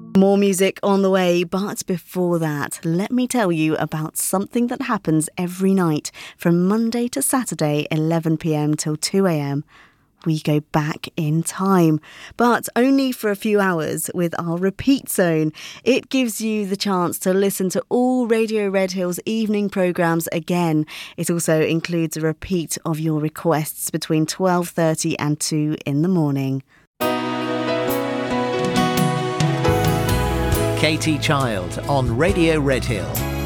More music on the way, but before that, let me tell you about something that happens every night from Monday to Saturday, 11 p.m. till 2 a.m. We go back in time, but only for a few hours with our Repeat Zone. It gives you the chance to listen to all Radio Red Hill's evening programmes again. It also includes a repeat of your requests between 12:30 and 2 in the morning. Katie Child on Radio Red Hill.